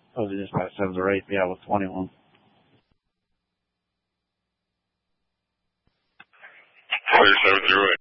Was it just by 7 or 8? Yeah, it was 21. 37 through 8.